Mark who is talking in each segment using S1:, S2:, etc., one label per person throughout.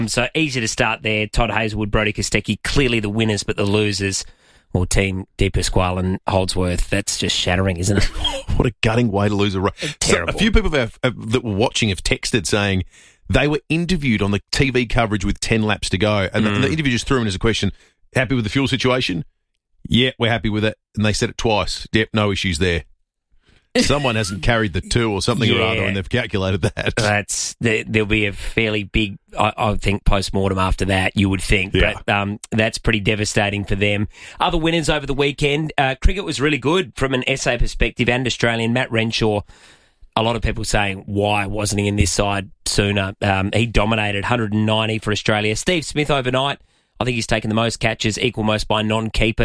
S1: So easy to start there. Todd Hazelwood, Brodie Kostecki, clearly the winners, but the losers, or Team De Pasquale and Holdsworth. That's just shattering, isn't it?
S2: What a gutting way to lose a race.
S1: Terrible.
S2: So a few people that were watching have texted saying they were interviewed on the TV coverage with 10 laps to go, and the interview just threw in as a question, happy with the fuel situation? Yeah, we're happy with it. And they said it twice. Yep, no issues there. Someone hasn't carried the 2 or something or other, and they've calculated that.
S1: There'll be a fairly big, I think, post-mortem after that, you would think.
S2: Yeah.
S1: But that's pretty devastating for them. Other winners over the weekend, cricket was really good from an SA perspective, and Australian. Matt Renshaw, a lot of people saying, why wasn't he in this side sooner? He dominated, 190 for Australia. Steve Smith overnight, I think he's taken the most catches, equal most by non-keeper,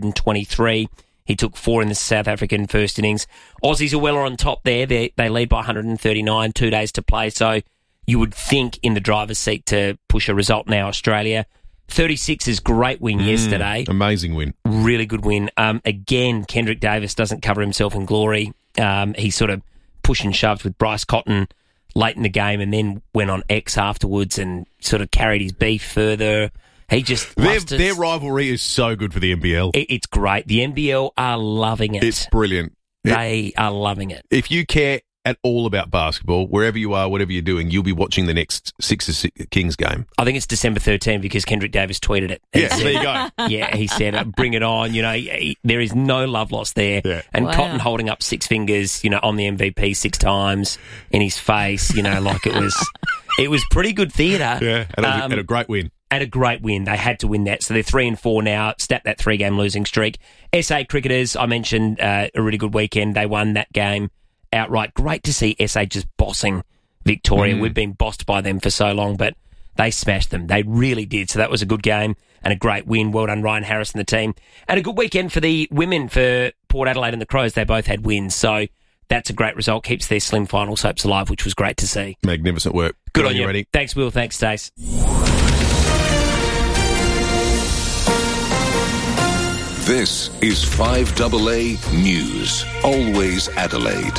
S1: 223. He took 4 in the South African first innings. Aussies are well on top there. They lead by 139, 2 days to play. So you would think in the driver's seat to push a result now, Australia. 36 is great win yesterday.
S2: Amazing win.
S1: Really good win. Again, Kendrick Davis doesn't cover himself in glory. He sort of pushed and shoved with Bryce Cotton late in the game and then went on X afterwards and sort of carried his beef further. He just
S2: their rivalry is so good for the NBL.
S1: It's great. The NBL are loving it.
S2: It's brilliant.
S1: They are loving it.
S2: If you care at all about basketball, wherever you are, whatever you're doing, you'll be watching the next Sixers Kings game.
S1: I think it's December 13 because Kendrick Davis tweeted it.
S2: Yeah, there you go.
S1: Yeah, he said, bring it on. You know, there is no love lost there.
S2: Yeah.
S1: And Cotton holding up 6 fingers, you know, on the MVP 6 times in his face, you know, like it was pretty good theatre.
S2: Yeah, and a great win.
S1: And a great win. They had to win that. So they're 3-4 now, snapped that 3-game losing streak. SA cricketers, I mentioned a really good weekend. They won that game outright. Great to see SA just bossing Victoria. We've been bossed by them for so long, but they smashed them. They really did. So that was a good game and a great win. Well done, Ryan Harris and the team. And a good weekend for the women for Port Adelaide and the Crows. They both had wins. So that's a great result. Keeps their slim finals hopes alive, which was great to see.
S2: Magnificent work.
S1: Good on you.
S2: Ready.
S1: Thanks, Will. Thanks, Stace.
S3: This is 5AA News. Always Adelaide.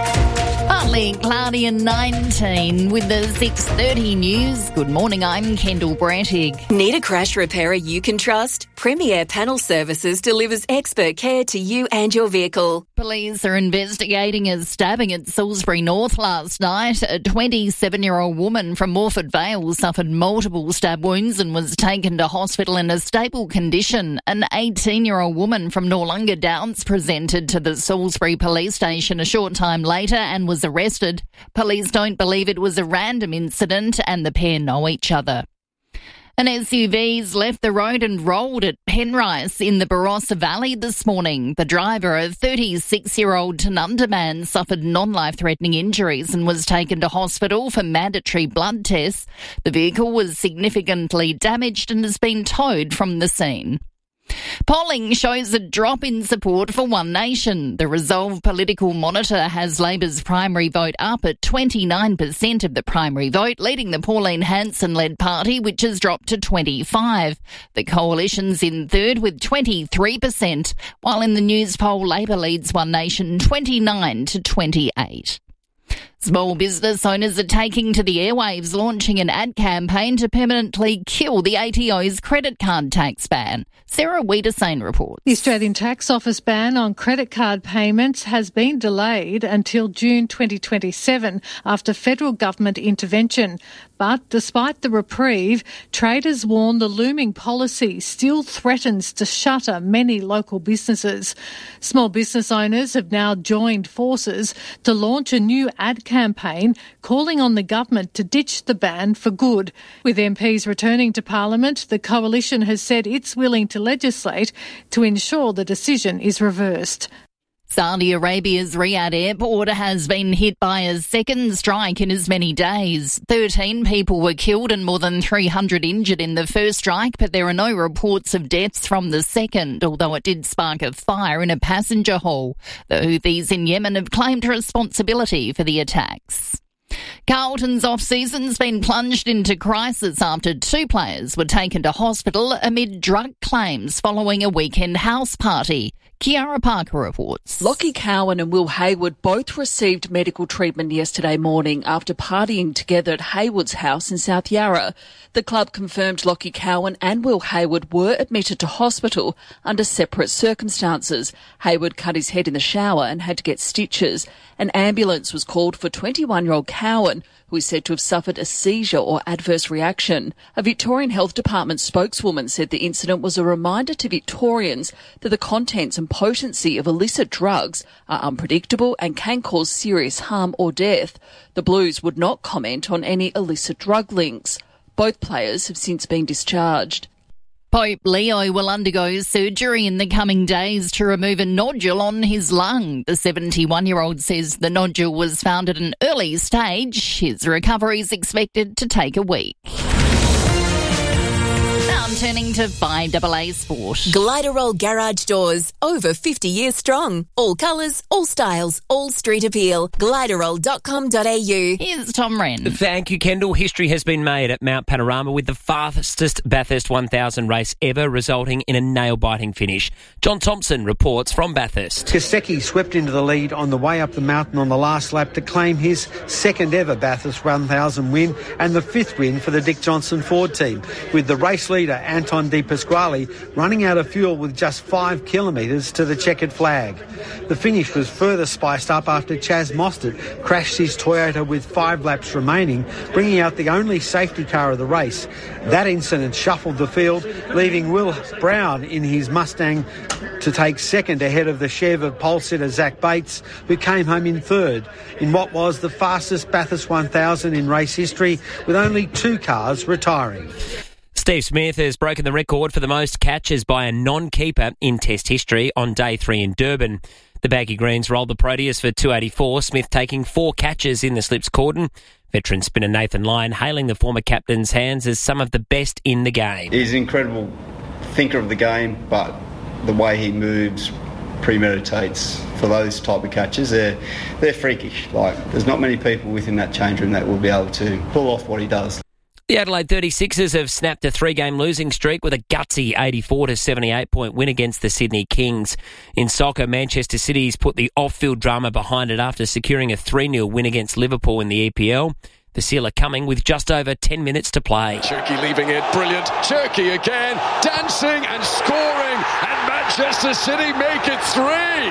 S4: Partly cloudy and 19 with the 6:30 news. Good morning, I'm Kendall Brattig.
S5: Need a crash repairer you can trust? Premier Panel Services delivers expert care to you and your vehicle.
S4: Police are investigating a stabbing at Salisbury North last night. A 27-year-old woman from Morford Vale suffered multiple stab wounds and was taken to hospital in a stable condition. An 18-year-old woman from Noarlunga Downs presented to the Salisbury police station a short time later and was arrested. Police don't believe it was a random incident and the pair know each other. An SUV's left the road and rolled at Penrice in the Barossa Valley this morning. The driver, a 36-year-old Tanunda man, suffered non-life-threatening injuries and was taken to hospital for mandatory blood tests. The vehicle was significantly damaged and has been towed from the scene. Polling shows a drop in support for One Nation. The Resolve Political Monitor has Labor's primary vote up at 29% of the primary vote, leading the Pauline Hanson-led party, which has dropped to 25%. The Coalition's in third with 23%, while in the News poll, Labor leads One Nation 29 to 28%. Small business owners are taking to the airwaves, launching an ad campaign to permanently kill the ATO's credit card tax ban. Sarah Wiedersane reports.
S6: The Australian Tax Office ban on credit card payments has been delayed until June 2027 after federal government intervention. But despite the reprieve, traders warn the looming policy still threatens to shutter many local businesses. Small business owners have now joined forces to launch a new ad campaign calling on the government to ditch the ban for good. With MPs returning to Parliament, the Coalition has said it's willing to legislate to ensure the decision is reversed.
S4: Saudi Arabia's Riyadh airport has been hit by a second strike in as many days. 13 people were killed and more than 300 injured in the first strike, but there are no reports of deaths from the second, although it did spark a fire in a passenger hall. The Houthis in Yemen have claimed responsibility for the attacks. Carlton's off-season's been plunged into crisis after 2 players were taken to hospital amid drug claims following a weekend house party. Kiara Parker reports.
S7: Lockie Cowan and Will Hayward both received medical treatment yesterday morning after partying together at Hayward's house in South Yarra. The club confirmed Lockie Cowan and Will Hayward were admitted to hospital under separate circumstances. Hayward cut his head in the shower and had to get stitches. An ambulance was called for 21-year-old Cowan, who is said to have suffered a seizure or adverse reaction. A Victorian Health Department spokeswoman said the incident was a reminder to Victorians that the contents and potency of illicit drugs are unpredictable and can cause serious harm or death. The Blues would not comment on any illicit drug links. Both players have since been discharged.
S4: Pope Leo will undergo surgery in the coming days to remove a nodule on his lung. The 71-year-old says the nodule was found at an early stage. His recovery is expected to take a week. Now I'm turning to 5AA Sport.
S5: Gliderol Garage Doors, over 50 years strong. All colours, all styles, all street appeal. Gliderol.com.au.
S4: Here's Tom Wren.
S1: Thank you, Kendall. History has been made at Mount Panorama with the fastest Bathurst 1000 race ever, resulting in a nail-biting finish. John Thompson reports from Bathurst.
S8: Kosecki swept into the lead on the way up the mountain on the last lap to claim his second ever Bathurst 1000 win and the fifth win for the Dick Johnson Ford team, with the race leader Anton De Pasquale running out of fuel with just 5 kilometres to the checkered flag. The finish was further spiced up after Chaz Mostert crashed his Toyota with 5 laps remaining, bringing out the only safety car of the race. That incident shuffled the field, leaving Will Brown in his Mustang to take second ahead of the Chev of pole sitter Zach Bates, who came home in third in what was the fastest Bathurst 1000 in race history, with only 2 cars retiring.
S1: Steve Smith has broken the record for the most catches by a non-keeper in Test history on Day 3 in Durban. The Baggy Greens rolled the Proteas for 284, Smith taking 4 catches in the slips cordon. Veteran spinner Nathan Lyon hailing the former captain's hands as some of the best in the game.
S9: He's an incredible thinker of the game, but the way he moves premeditates for those type of catches. They're freakish. There's not many people within that change room that will be able to pull off what he does.
S1: The Adelaide 36ers have snapped a 3-game losing streak with a gutsy 84-78-point win against the Sydney Kings. In soccer, Manchester City's put the off-field drama behind it after securing a 3-0 win against Liverpool in the EPL. The Seal are coming with just over 10 minutes to play.
S10: Cherki leaving it, brilliant. Cherki again, dancing and scoring, and Manchester City make it 3.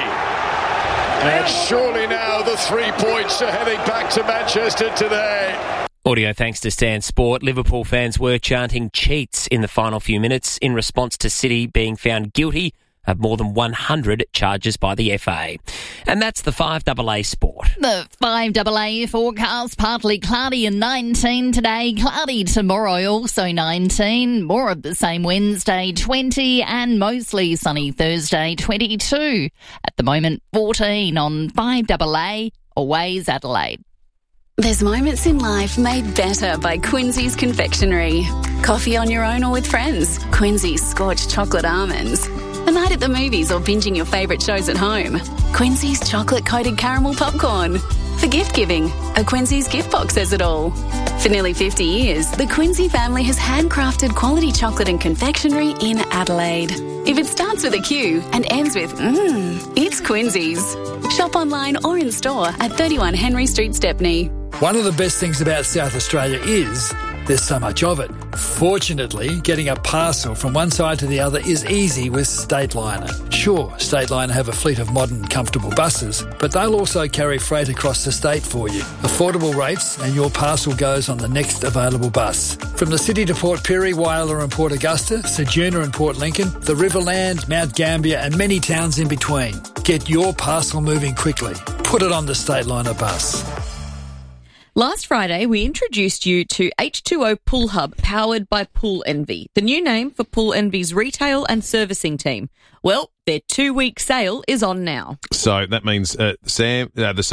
S10: And surely now the 3 points are heading back to Manchester today.
S1: Audio thanks to Stan Sport. Liverpool fans were chanting cheats in the final few minutes in response to City being found guilty of more than 100 charges by the FA. And that's the 5AA Sport.
S4: The 5AA forecast, partly cloudy and 19 today, cloudy tomorrow, also 19, more of the same Wednesday, 20, and mostly sunny Thursday, 22. At the moment, 14 on 5AA, always Adelaide.
S11: There's moments in life made better by Quincy's Confectionery. Coffee on your own or with friends. Quincy's Scorched Chocolate Almonds. A night at the movies or binging your favourite shows at home. Quincy's Chocolate-Coated Caramel Popcorn. For gift giving, a Quincy's gift box says it all. For nearly 50 years, the Quincy family has handcrafted quality chocolate and confectionery in Adelaide. If it starts with a Q and ends with it's Quincy's. Shop online or in store at 31 Henry Street, Stepney.
S12: One of the best things about South Australia is there's so much of it. Fortunately, getting a parcel from one side to the other is easy with Stateliner. Sure, Stateliner have a fleet of modern, comfortable buses, but they'll also carry freight across the state for you. Affordable rates and your parcel goes on the next available bus. From the city to Port Pirie, Whyalla and Port Augusta, Ceduna and Port Lincoln, the Riverland, Mount Gambier and many towns in between. Get your parcel moving quickly. Put it on the Stateliner bus.
S13: Last Friday, we introduced you to H2O Pool Hub, powered by Pool Envy, the new name for Pool Envy's retail and servicing team. Well, their 2-week sale is on now.
S2: So that means, Sam, the same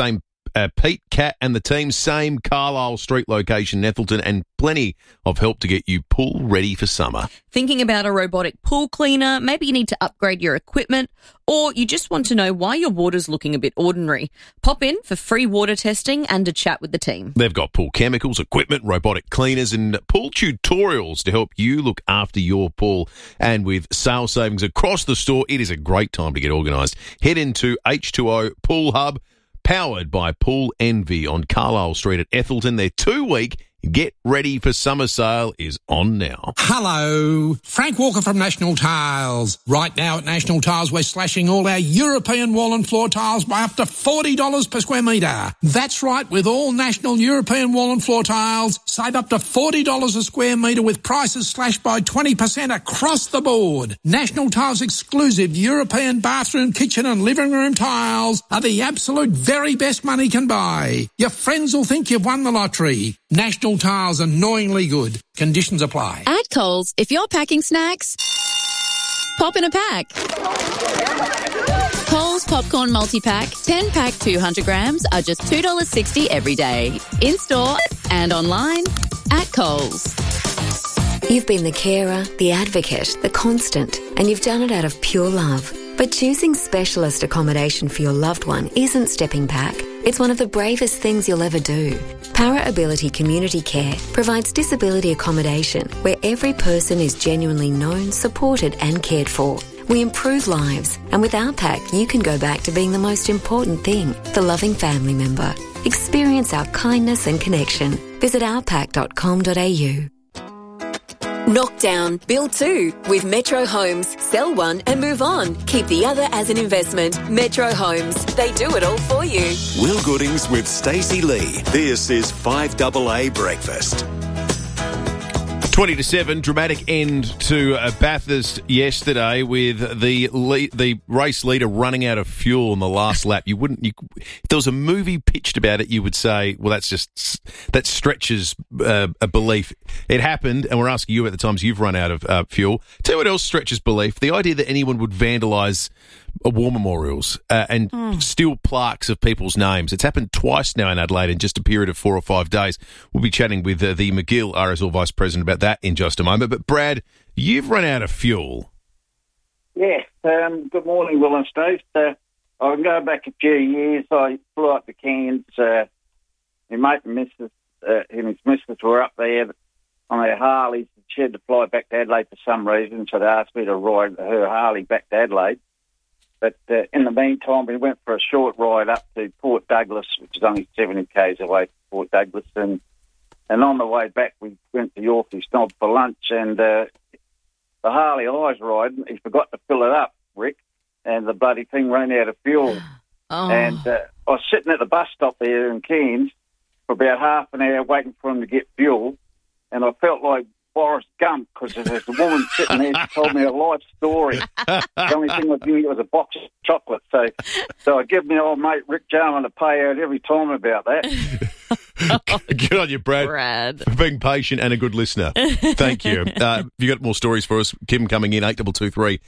S2: Pete, Kat and the team, same Carlisle Street location in Ethelton, and plenty of help to get you pool ready for summer.
S13: Thinking about a robotic pool cleaner? Maybe you need to upgrade your equipment, or you just want to know why your water's looking a bit ordinary. Pop in for free water testing and a chat with the team.
S2: They've got pool chemicals, equipment, robotic cleaners and pool tutorials to help you look after your pool. And with sales savings across the store, it is a great time to get organised. Head into H2O Pool Hub, powered by Pool Envy on Carlisle Street at Ethelton. Their 2-week Get Ready for Summer sale is on now.
S14: Hello, Frank Walker from National Tiles. Right now at National Tiles, we're slashing all our European wall and floor tiles by up to $40 per square metre. That's right, with all National European wall and floor tiles, save up to $40 a square metre with prices slashed by 20% across the board. National Tiles exclusive European bathroom, kitchen and living room tiles are the absolute very best money can buy. Your friends will think you've won the lottery. National Tiles, annoyingly good. Conditions apply.
S15: At Coles, if you're packing snacks, pop in a pack. Coles Popcorn Multi-Pack, 10-pack 200 grams are just $2.60 every day. In-store and online at Coles.
S16: You've been the carer, the advocate, the constant, and you've done it out of pure love. But choosing specialist accommodation for your loved one isn't stepping back. It's one of the bravest things you'll ever do. Para Ability Community Care provides disability accommodation where every person is genuinely known, supported and cared for. We improve lives, and with our pack you can go back to being the most important thing, the loving family member. Experience our kindness and connection. Visit ourpack.com.au.
S5: Knock down, build two with Metro Homes. Sell one and move on. Keep the other as an investment. Metro Homes. They do it all for you.
S17: Will Goodings with Stacey Lee. This is 5AA Breakfast.
S2: 20 to 7, dramatic end to Bathurst yesterday with the race leader running out of fuel in the last lap. If there was a movie pitched about it, you would say, well, that stretches a belief. It happened, and we're asking you at the times you've run out of fuel. Tell you what else stretches belief: the idea that anyone would vandalise war memorials and steal plaques of people's names. It's happened twice now in Adelaide in just a period of 4 or 5 days. We'll be chatting with the McGill RSL Vice President about that in just a moment. But Brad, you've run out of fuel.
S18: Yeah. Good morning, Will and Steve. I can go back a few years. I flew up to Cairns. My mate and his missus were up there on their Harleys. She had to fly back to Adelaide for some reason, so they asked me to ride her Harley back to Adelaide. But in the meantime, we went for a short ride up to Port Douglas, which is only 70 k's away from Port Douglas. And on the way back, we went to Yorkie Snob for lunch. And the Harley I was riding, he forgot to fill it up, Rick, and the bloody thing ran out of fuel.
S4: Oh.
S18: And I was sitting at the bus stop there in Cairns for about half an hour waiting for him to get fuel. And I felt like Forrest Gump, because there's a woman sitting there, she told me a life story. The only thing I knew was a box of chocolate. So I give my old mate Rick Jarman a payout every time about that.
S2: Good on you, Brad, for being patient and a good listener. Thank you. If you got more stories for us, keep them coming in, 8223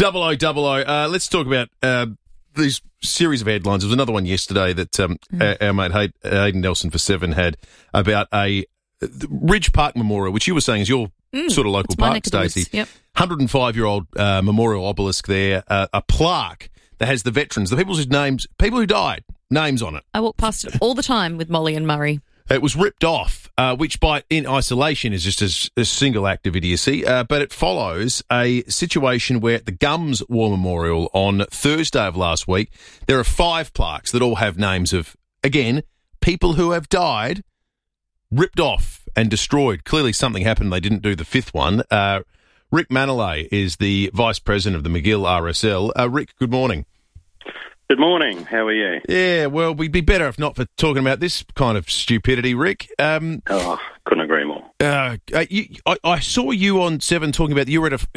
S2: 0000. Let's talk about these series of headlines. There was another one yesterday that our mate Hayden Nelson for 7 had about a Ridge Park Memorial, which you were saying is your sort of local park, Stacey.
S13: Yep.
S2: 105-year-old memorial obelisk there, a plaque that has the veterans, the people who died, names on it.
S13: I walk past it all the time with Molly and Murray.
S2: It was ripped off, which in isolation is just a single act of idiocy, but it follows a situation where at the Gums War Memorial on Thursday of last week, there are 5 plaques that all have names of, again, people who have died, ripped off and destroyed. Clearly something happened. They didn't do the 5th one. Rick Manolay is the Vice President of the McGill RSL. Rick, good morning.
S19: Good morning. How are you?
S2: Yeah, well, we'd be better if not for talking about this kind of stupidity, Rick.
S19: Couldn't agree more.
S2: I saw you on 7 talking about you were at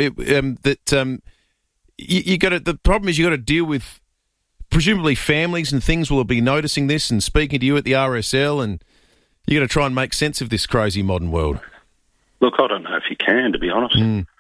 S2: the problem is you got to deal with presumably families and things will be noticing this and speaking to you at the RSL, and you got to try and make sense of this crazy modern world.
S19: Look, I don't know if you can, to be honest.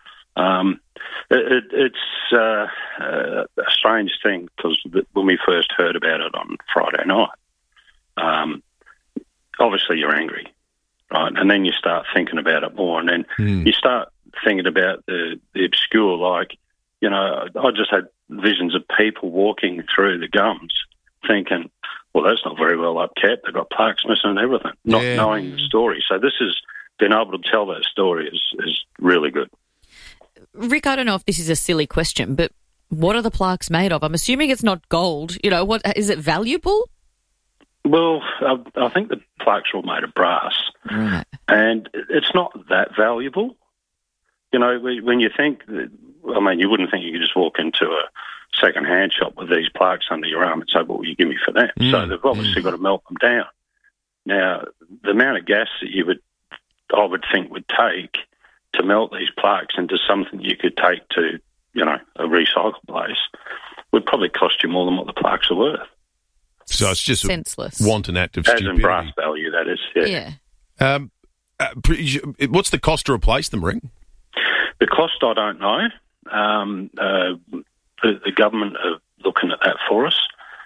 S19: It's a strange thing because when we first heard about it on Friday night, obviously you're angry, right? And then you start thinking about it more, and then you start thinking about the obscure, like, I just had visions of people walking through the Gums thinking, well, that's not very well upkept. They've got plaques missing and everything, not knowing the story. So this is being able to tell that story is really good.
S13: Rick, I don't know if this is a silly question, but what are the plaques made of? I'm assuming it's not gold. What is it valuable?
S19: Well, I think the plaques are all made of brass,
S13: right?
S19: And it's not that valuable. When you think, you wouldn't think you could just walk into a second-hand shop with these plaques under your arm and say, what will you give me for that? So they've obviously got to melt them down. Now, the amount of gas that I would think would take to melt these plaques into something you could take to, a recycle place would probably cost you more than what the plaques are worth.
S2: So it's just
S13: senseless.
S2: A wanton act of
S19: As
S2: stupidity.
S19: in brass value, that is. Yeah.
S2: What's the cost to replace them, Rick?
S19: The cost, I don't know. The government are looking at that for us.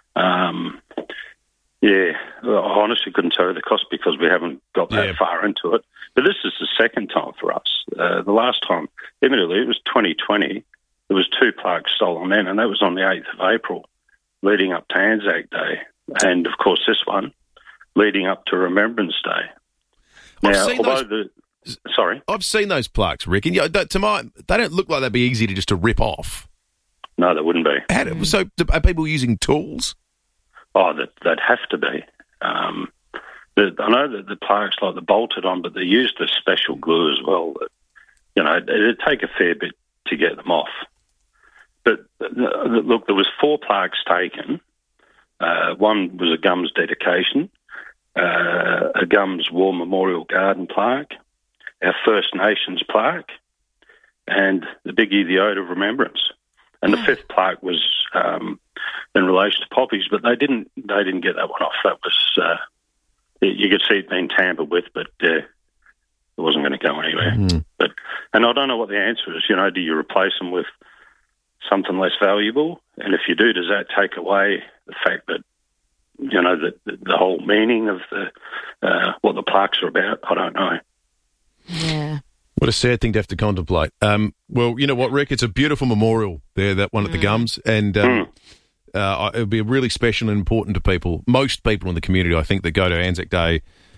S19: I honestly couldn't tell you the cost because we haven't got that far into it. But this is the second time for us. The last time, admittedly, it was 2020. There was 2 plaques stolen then, and that was on the 8th of April, leading up to Anzac Day. And, of course, this one, leading up to Remembrance Day. Now,
S2: I've seen those plaques, Rick, and to they don't look like they'd be easy to rip off.
S19: No, they wouldn't be.
S2: So are people using tools?
S19: Oh, they'd have to be. I know that the plaques, they're bolted on, but they used a special glue as well. It'd take a fair bit to get them off. But, look, there was 4 plaques taken. One was a Gums dedication, a Gums War Memorial Garden plaque, our First Nations plaque, and the Biggie the Ode of Remembrance. And the 5th plaque was in relation to poppies, but they didn't get that one off. That was you could see it being tampered with, but it wasn't going to go anywhere. And I don't know what the answer is. Do you replace them with something less valuable? And if you do, does that take away the fact that the whole meaning of what the plaques are about? I don't know.
S13: Yeah.
S2: What a sad thing to have to contemplate. Well, you know what, Rick? It's a beautiful memorial there, that one at the Gums, and it would be really special and important to people, most people in the community, I think, that go to Anzac Day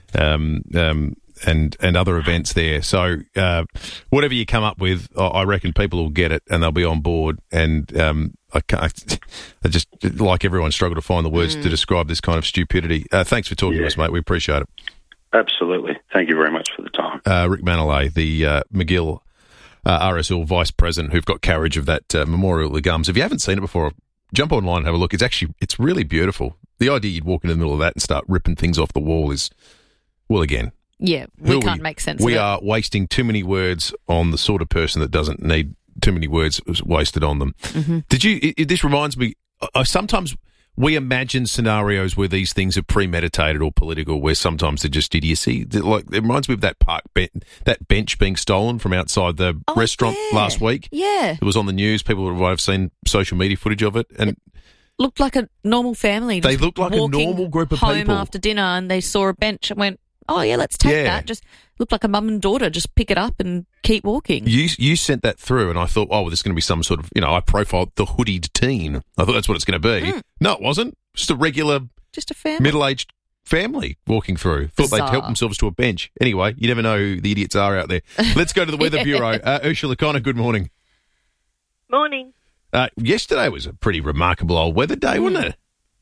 S2: and other events there. So whatever you come up with, I reckon people will get it and they'll be on board. And I just, like everyone, struggle to find the words to describe this kind of stupidity. Thanks for talking to us, mate. We appreciate it.
S19: Absolutely. Thank you very much for the time.
S2: Rick Manolay, the McGill RSL Vice President, who've got carriage of that memorial at the Gums. If you haven't seen it before, jump online and have a look. It's really beautiful. The idea you'd walk into the middle of that and start ripping things off the wall is, well, again.
S13: Yeah, we can't make sense of it.
S2: We are wasting too many words on the sort of person that doesn't need too many words wasted on them. This reminds me, sometimes we imagine scenarios where these things are premeditated or political, where sometimes they're just idiocy. Like, it reminds me of that that bench being stolen from outside the restaurant last week.
S13: Yeah.
S2: It was on the news. People might have seen social media footage of it. And
S13: looked like a normal family.
S2: They looked like a normal group of
S13: home
S2: people.
S13: After dinner, and they saw a bench and went, oh, yeah, let's take that. Just looked like a mum and daughter. Just pick it up and keep walking.
S2: You sent that through, and I thought, oh, well, there's going to be some sort of, I profiled the hoodied teen. I thought that's what it's going to be. No, it wasn't. Just a regular,
S13: just a family,
S2: middle-aged family walking through. Thought they'd help themselves to a bench. Anyway, you never know who the idiots are out there. Let's go to the Weather Bureau. Ursula Connor, good morning.
S20: Morning.
S2: Yesterday was a pretty remarkable old weather day, wasn't it?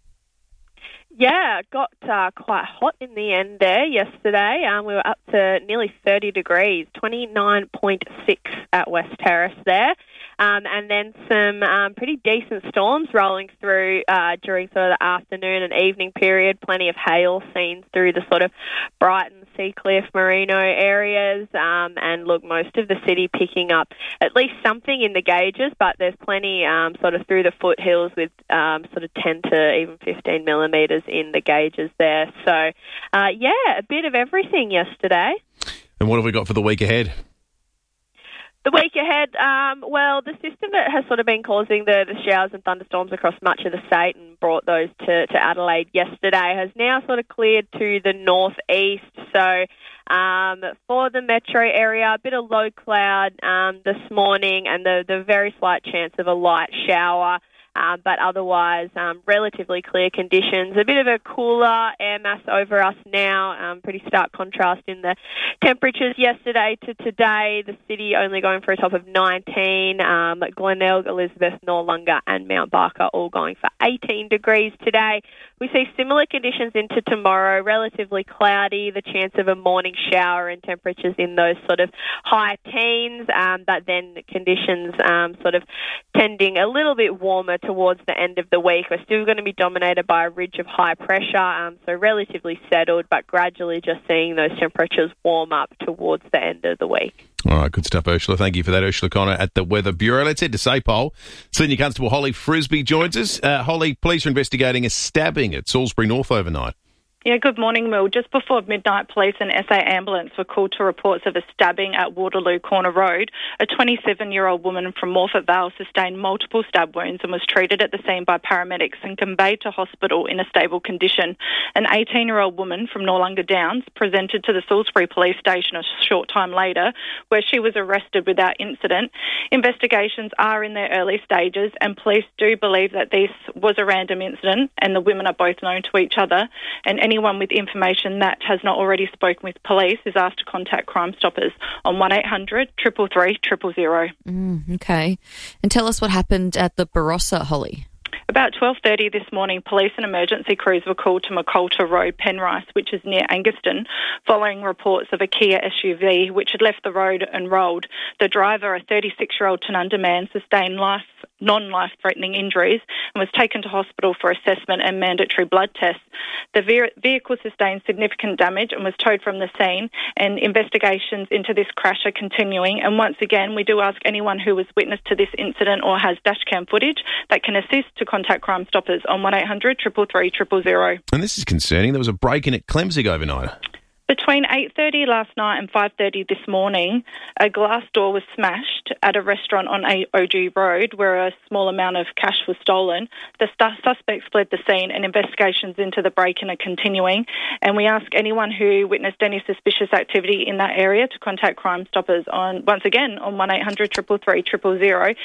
S20: Yeah, it got quite hot in the end there yesterday. We were up to nearly 30 degrees, 29.6 at West Terrace there. And then some pretty decent storms rolling through during sort of the afternoon and evening period. Plenty of hail seen through the sort of Brighton, Seacliff, Merino areas. And look, most of the city picking up at least something in the gauges, but there's plenty sort of through the foothills with sort of 10 to even 15 millimetres in the gauges there. So, a bit of everything yesterday.
S2: And what have we got for the week ahead?
S20: The week ahead, the system that has sort of been causing the showers and thunderstorms across much of the state and brought those to Adelaide yesterday has now sort of cleared to the northeast. So for the metro area, a bit of low cloud this morning and the very slight chance of a light shower. But otherwise, relatively clear conditions. A bit of a cooler air mass over us now. Pretty stark contrast in the temperatures yesterday to today. The city only going for a top of 19. Glenelg, Elizabeth, Noarlunga and Mount Barker all going for 18 degrees today. We see similar conditions into tomorrow, relatively cloudy, the chance of a morning shower and temperatures in those sort of high teens, but then conditions sort of tending a little bit warmer towards the end of the week. We're still going to be dominated by a ridge of high pressure, so relatively settled, but gradually just seeing those temperatures warm up towards the end of the week.
S2: All right, good stuff, Ursula. Thank you for that, Ursula Connor at the Weather Bureau. Let's head to SAPOL. Senior Constable Holly Frisbee joins us. Holly, police are investigating a stabbing at Salisbury North overnight.
S21: Yeah, good morning, Will. Just before midnight, police and SA ambulance were called to reports of a stabbing at Waterloo Corner Road. A 27-year-old woman from Morphett Vale sustained multiple stab wounds and was treated at the scene by paramedics and conveyed to hospital in a stable condition. An 18-year-old woman from Noarlunga Downs presented to the Salisbury Police Station a short time later, where she was arrested without incident. Investigations are in their early stages, and police do believe that this was a random incident, and the women are both known to each other. And anyone with information that has not already spoken with police is asked to contact Crime Stoppers on 1800 333 000.
S13: Okay. And tell us what happened at the Barossa, Holly.
S21: About 12:30 this morning, police and emergency crews were called to McCoulter Road, Penrice, which is near Angaston, following reports of a Kia SUV which had left the road and rolled. The driver, a 36-year-old Tanunda man, sustained non-life-threatening injuries and was taken to hospital for assessment and mandatory blood tests. The vehicle sustained significant damage and was towed from the scene, and investigations into this crash are continuing. And once again, we do ask anyone who was witness to this incident or has dashcam footage that can assist to contact Crime Stoppers on 1800 333 000.
S2: And this is concerning. There was a break-in at Clemzig overnight.
S21: Between 8:30 last night and 5:30 this morning, a glass door was smashed at a restaurant on OG Road where a small amount of cash was stolen. The suspects fled the scene and investigations into the break-in are continuing. And we ask anyone who witnessed any suspicious activity in that area to contact Crime Stoppers once again on 1800 333 000.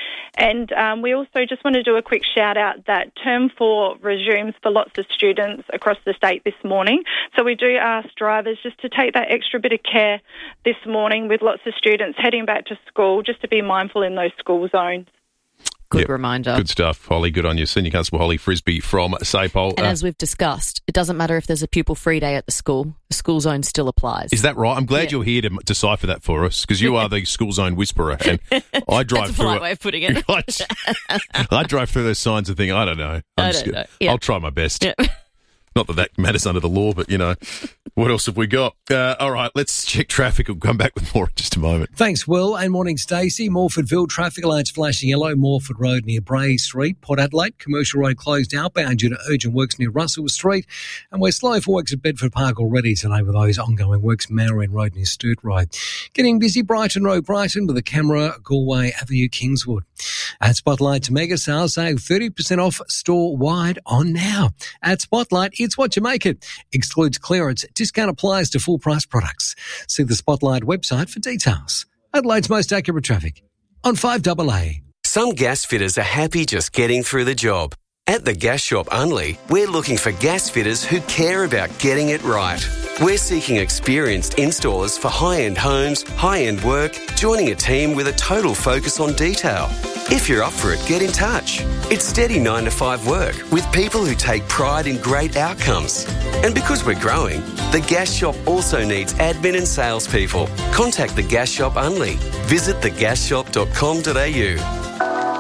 S21: And we also just want to do a quick shout-out that Term 4 resumes for lots of students across the state this morning. So we do ask drivers just to take that extra bit of care this morning with lots of students heading back to school, just to be mindful in those school zones.
S13: Good reminder.
S2: Good stuff, Holly. Good on you. Senior Constable Holly Frisbee from SAPOL.
S13: And as we've discussed, it doesn't matter if there's a pupil-free day at the school. The school zone still applies.
S2: Is that right? I'm glad you're here to decipher that for us, because you are the school zone whisperer. And I drive
S13: That's a polite way of putting it.
S2: I drive through those signs and think, I don't know.
S13: I don't know. Yeah.
S2: I'll try my best.
S13: Yeah.
S2: Not that matters under the law, but, what else have we got? All right, let's check traffic. We'll come back with more in just a moment.
S22: Thanks, Will, and morning, Stacey. Morfordville, traffic lights flashing yellow. Morford Road near Bray Street. Port Adelaide, Commercial Road closed outbound due to urgent works near Russell Street. And we're slow for works at Bedford Park already today with those ongoing works. Marion Road near Sturt Road. Getting busy, Brighton Road, Brighton, with the camera, Galway Avenue, Kingswood. At Spotlight, to mega sales, save 30% off store-wide on now. At Spotlight, it's what you make it. Excludes clearance. Discount applies to full-price products. See the Spotlight website for details. Adelaide's most accurate traffic on 5AA.
S23: Some gas fitters are happy just getting through the job. At the Gas Shop Unley, we're looking for gas fitters who care about getting it right. We're seeking experienced installers for high-end homes, high-end work, joining a team with a total focus on detail. If you're up for it, get in touch. It's steady 9 to 5 work with people who take pride in great outcomes. And because we're growing, the Gas Shop also needs admin and salespeople. Contact the Gas Shop Unley. Visit thegasshop.com.au.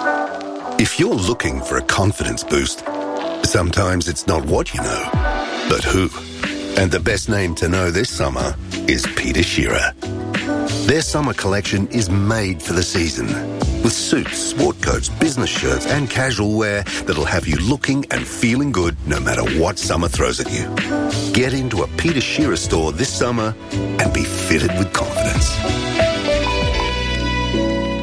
S24: If you're looking for a confidence boost, sometimes it's not what you know, but who. And the best name to know this summer is Peter Shearer. Their summer collection is made for the season, with suits, sport coats, business shirts and casual wear that'll have you looking and feeling good no matter what summer throws at you. Get into a Peter Shearer store this summer and be fitted with confidence.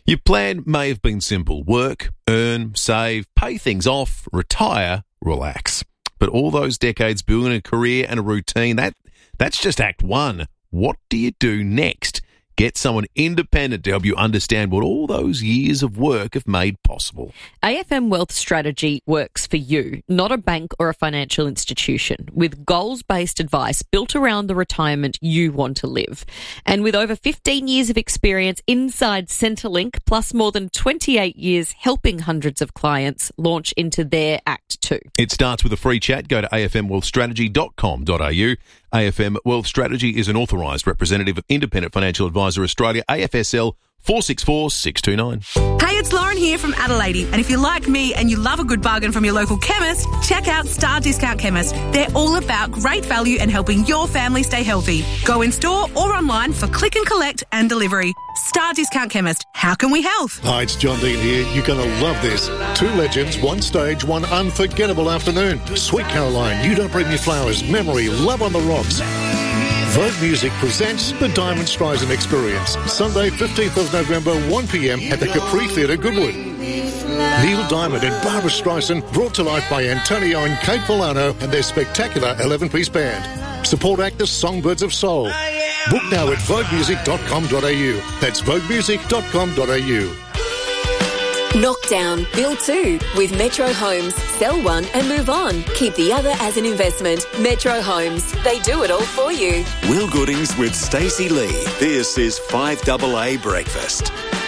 S2: Your plan may have been simple. Work, earn, save, pay things off, retire, relax. But all those decades building a career and a routine, that's just Act 1. What do you do next? Get someone independent to help you understand what all those years of work have made possible.
S13: AFM Wealth Strategy works for you, not a bank or a financial institution, with goals-based advice built around the retirement you want to live. And with over 15 years of experience inside Centrelink, plus more than 28 years helping hundreds of clients launch into their Act 2.
S2: It starts with a free chat. Go to afmwealthstrategy.com.au. AFM Wealth Strategy is an authorised representative of Independent Financial Advisor Australia, AFSL 464-629.
S3: Hey, it's Lauren here from Adelaide. And if you're like me and you love a good bargain from your local chemist, check out Star Discount Chemist. They're all about great value and helping your family stay healthy. Go in store or online for click and collect and delivery. Star Discount Chemist. How can we help?
S6: Hi, it's John Dean here. You're going to love this. 2 legends, 1 stage, 1 unforgettable afternoon. Sweet Caroline, You Don't Bring Me Flowers, Memory, Love on the Rocks. Vogue Music presents the Diamond Streisand Experience. Sunday, 15th of November, 1 p.m. at the Capri Theatre, Goodwood. Neil Diamond and Barbara Streisand brought to life by Antonio and Kate Volano and their spectacular 11-piece band. Support actors Songbirds of Soul. Book now at voguemusic.com.au. That's voguemusic.com.au.
S5: Knockdown, build 2 with Metro Homes. Sell one and move on. Keep the other as an investment. Metro Homes. They do it all for you.
S17: Will Goodings with Stacey Lee. This is 5AA Breakfast.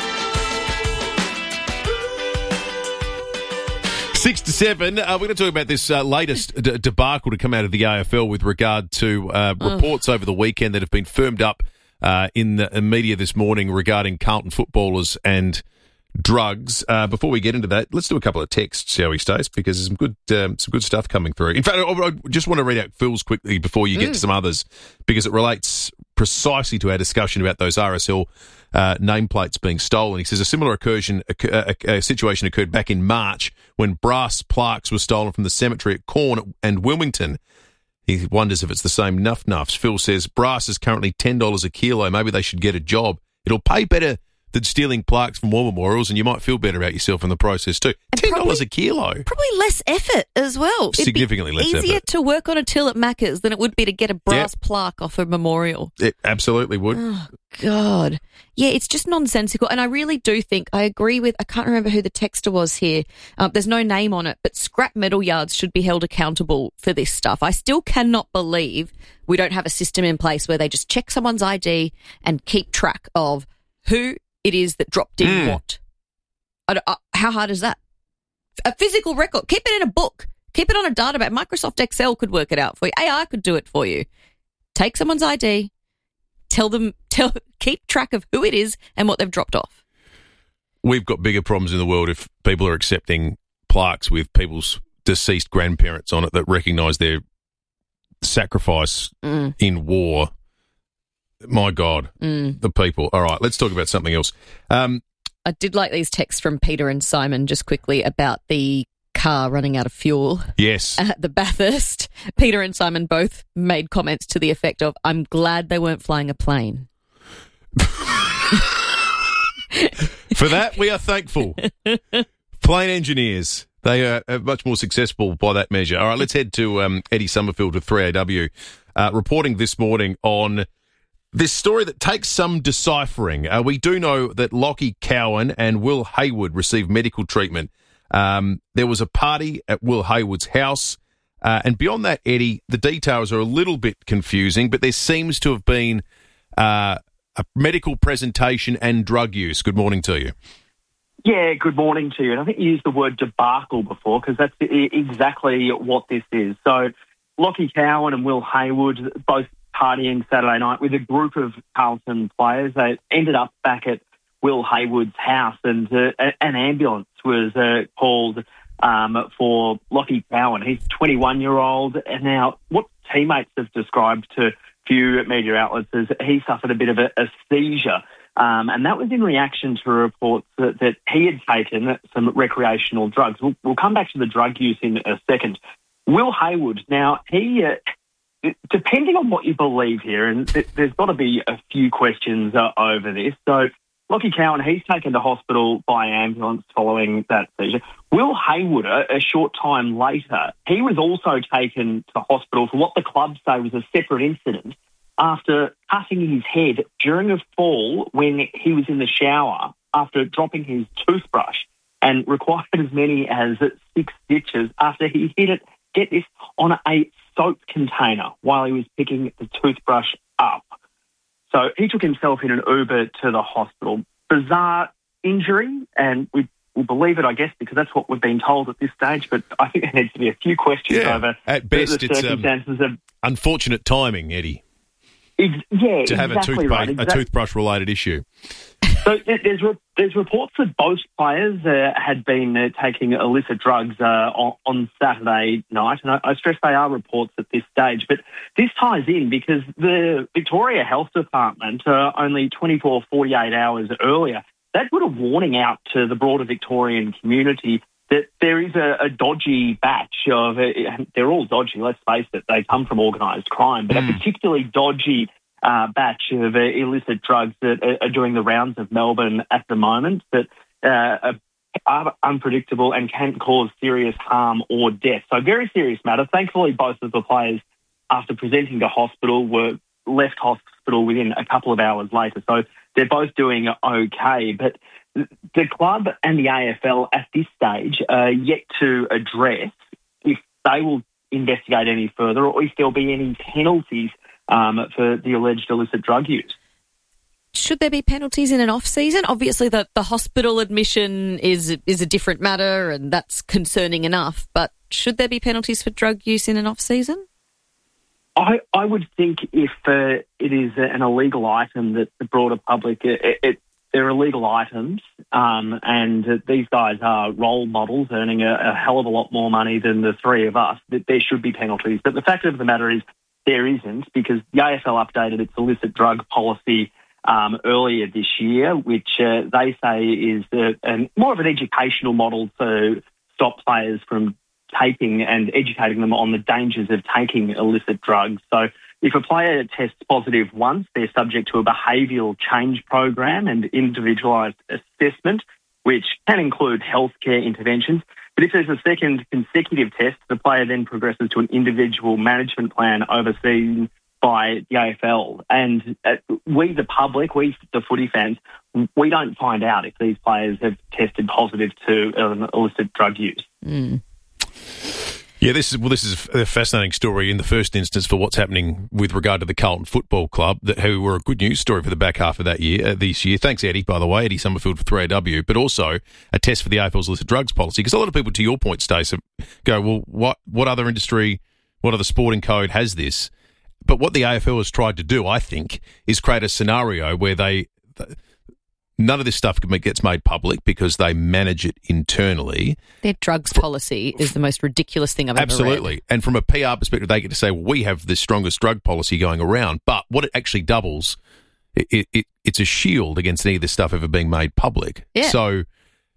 S2: 6 to 7. We're going to talk about this latest debacle to come out of the AFL with regard to reports over the weekend that have been firmed up in the media this morning regarding Carlton footballers and drugs. Before we get into that, let's do a couple of texts, shall we, Stace? Because there's some good stuff coming through. In fact, I just want to read out Phil's quickly before you get to some others, because it relates precisely to our discussion about those RSL nameplates being stolen. He says a similar situation occurred back in March when brass plaques were stolen from the cemetery at Corn and Wilmington. He wonders if it's the same nuff-nuffs. Phil says brass is currently $10 a kilo. Maybe they should get a job. It'll pay better than stealing plaques from war memorials, and you might feel better about yourself in the process too. $10 a kilo.
S13: Probably less effort as well.
S2: Significantly less effort.
S13: Easier to work on a till at Macca's than it would be to get a brass plaque off a memorial.
S2: It absolutely would.
S13: Oh, God. Yeah, it's just nonsensical. And I really do think, I agree with, I can't remember who the texter was here. There's no name on it, but scrap metal yards should be held accountable for this stuff. I still cannot believe we don't have a system in place where they just check someone's ID and keep track of who it is that dropped in what. How hard is that? A physical record. Keep it in a book. Keep it on a database. Microsoft Excel could work it out for you. AI could do it for you. Take someone's ID. Keep track of who it is and what they've dropped off.
S2: We've got bigger problems in the world if people are accepting plaques with people's deceased grandparents on it that recognise their sacrifice in war. My God, the people. All right, let's talk about something else.
S13: I did like these texts from Peter and Simon just quickly about the car running out of fuel.
S2: Yes.
S13: At the Bathurst. Peter and Simon both made comments to the effect of, I'm glad they weren't flying a plane.
S2: For that, we are thankful. Plane engineers. They are much more successful by that measure. All right, let's head to Eddie Summerfield with 3AW, reporting this morning on this story that takes some deciphering. We do know that Lockie Cowan and Will Hayward received medical treatment. There was a party at Will Hayward's house. And beyond that, Eddie, the details are a little bit confusing, but there seems to have been a medical presentation and drug use. Good morning to you.
S7: Yeah, good morning to you. And I think you used the word debacle before, because that's exactly what this is. So Lockie Cowan and Will Hayward, both partying Saturday night with a group of Carlton players. They ended up back at Will Hayward's house, and an ambulance was called for Lockie Cowan. He's a 21-year-old, and now what teammates have described to few media outlets is he suffered a bit of a seizure, and that was in reaction to reports that he had taken some recreational drugs. We'll come back to the drug use in a second. Will Hayward, now, he... depending on what you believe here, and there's got to be a few questions over this. So Lockie Cowan, he's taken to hospital by ambulance following that seizure. Will Haywood, a short time later, he was also taken to hospital for what the club say was a separate incident after cutting his head during a fall when he was in the shower after dropping his toothbrush, and required as many as 6 stitches after he hit it, get this, on a soap container while he was picking the toothbrush up. So he took himself in an Uber to the hospital. Bizarre injury, and we believe it, I guess, because that's what we've been told at this stage, but I think there needs to be a few questions over
S2: at best,
S7: the circumstances of...
S2: Unfortunate timing, Eddie.
S7: To
S2: have a toothbrush-related issue.
S7: So there's reports that both players had been taking illicit drugs on Saturday night, and I stress they are reports at this stage. But this ties in because the Victoria Health Department, only 48 hours earlier, they put a warning out to the broader Victorian community that there is a dodgy batch of, they're all dodgy, let's face it, they come from organised crime, but a particularly dodgy batch of illicit drugs that are doing the rounds of Melbourne at the moment that are unpredictable and can cause serious harm or death. So very serious matter. Thankfully, both of the players, after presenting to hospital, were left hospital within a couple of hours later. So they're both doing okay. But the club and the AFL at this stage are yet to address if they will investigate any further or if there'll be any penalties for the alleged illicit drug use.
S13: Should there be penalties in an off-season? Obviously, the hospital admission is a different matter, and that's concerning enough. But should there be penalties for drug use in an off-season?
S7: I would think if it is an illegal item that the broader public, they're illegal items, and these guys are role models earning a hell of a lot more money than the three of us, that there should be penalties. But the fact of the matter is there isn't, because the AFL updated its illicit drug policy earlier this year, which they say is more of an educational model to stop players from taking and educating them on the dangers of taking illicit drugs. So if a player tests positive once, they're subject to a behavioural change program and individualised assessment, which can include healthcare interventions. But if there's a second consecutive test, the player then progresses to an individual management plan overseen by the AFL. And we, the public, we, the footy fans, we don't find out if these players have tested positive to illicit drug use.
S13: Mm.
S2: Yeah, this is a fascinating story in the first instance for what's happening with regard to the Carlton Football Club, who were a good news story for the back half of this year. Thanks, Eddie, by the way, Eddie Summerfield for 3AW, but also a test for the AFL's illicit drugs policy. Because a lot of people, to your point, Stacey, go, well, what other industry, what other sporting code has this? But what the AFL has tried to do, I think, is create a scenario where none of this stuff gets made public because they manage it internally.
S13: Their drugs policy is the most ridiculous thing I've ever read.
S2: Absolutely. And from a PR perspective, they get to say, well, we have the strongest drug policy going around. But what it actually doubles, it's a shield against any of this stuff ever being made public.
S13: Yeah.
S2: So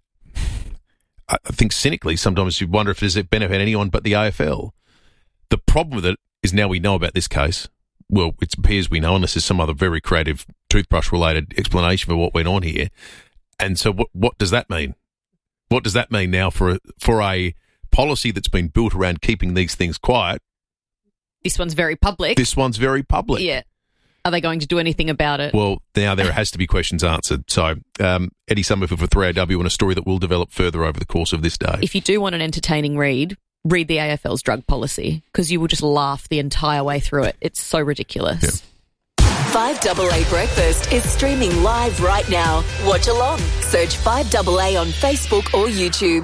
S2: I think cynically, sometimes you wonder if does it benefit anyone but the AFL. The problem with it is now we know about this case. Well, it appears we know, unless there's some other very creative toothbrush-related explanation for what went on here. And so what does that mean? What does that mean now for a policy that's been built around keeping these things quiet?
S13: This one's very public.
S2: This one's very public.
S13: Yeah. Are they going to do anything about it?
S2: Well, now there has to be questions answered. So, Eddie Summerfield for 3AW on a story that will develop further over the course of this day.
S13: If you do want an entertaining read the AFL's drug policy, because you will just laugh the entire way through it. It's so ridiculous.
S2: Yeah.
S5: 5AA Breakfast is streaming live right now. Watch along. Search 5AA on Facebook or YouTube.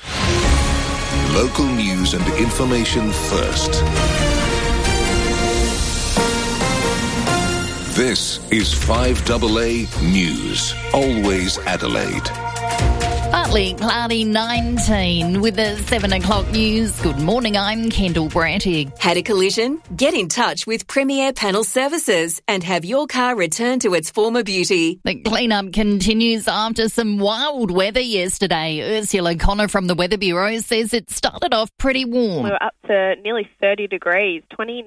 S1: Local news and information first. This is 5AA News. Always Adelaide.
S4: Partly cloudy, 19 with the 7 o'clock news. Good morning, I'm Kendall Brantig.
S5: Had a collision? Get in touch with Premier Panel Services and have your car returned to its former beauty.
S4: The clean-up continues after some wild weather yesterday. Ursula Connor from the Weather Bureau says it started off pretty warm.
S20: We were up to nearly 30 degrees,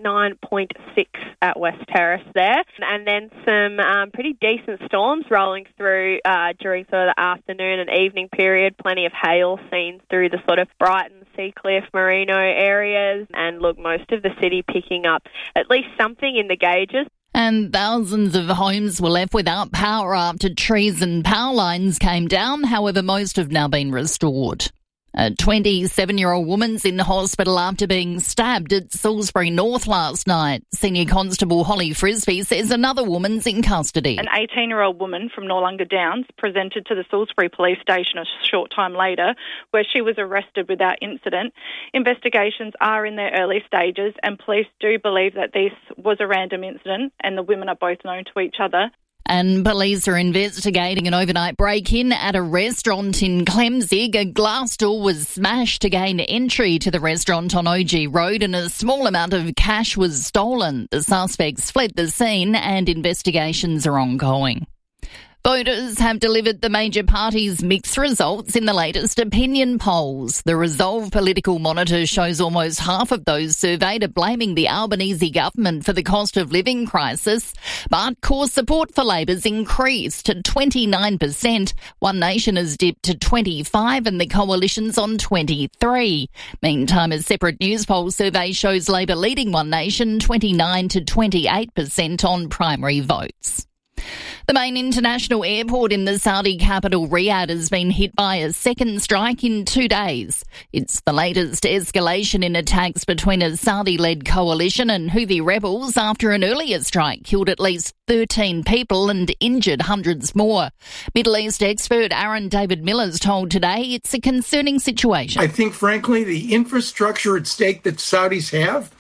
S20: 29.6 at West Terrace there. And then some pretty decent storms rolling through during sort of the afternoon and evening period. Plenty of hail seen through the sort of Brighton, Seacliff, Merino areas. And look, most of the city picking up at least something in the gauges.
S4: And thousands of homes were left without power after trees and power lines came down. However, most have now been restored. A 27-year-old woman's in hospital after being stabbed at Salisbury North last night. Senior Constable Holly Frisbee says another woman's in custody.
S21: An 18-year-old woman from Noarlunga Downs presented to the Salisbury Police Station a short time later, where she was arrested without incident. Investigations are in their early stages, and police do believe that this was a random incident, and the women are both known to each other.
S4: And police are investigating an overnight break-in at a restaurant in Clemzig. A glass door was smashed to gain entry to the restaurant on OG Road and a small amount of cash was stolen. The suspects fled the scene and investigations are ongoing. Voters have delivered the major parties' mixed results in the latest opinion polls. The Resolve Political Monitor shows almost half of those surveyed are blaming the Albanese government for the cost of living crisis, but core support for Labor's increased to 29%. One Nation has dipped to 25% and the Coalition's on 23%. Meantime, a separate news poll survey shows Labor leading One Nation 29% to 28% on primary votes. The main international airport in the Saudi capital, Riyadh, has been hit by a second strike in 2 days. It's the latest escalation in attacks between a Saudi-led coalition and Houthi rebels after an earlier strike killed at least 13 people and injured hundreds more. Middle East expert Aaron David Miller's told Today it's a concerning situation.
S8: I think, frankly, the infrastructure at stake that Saudis have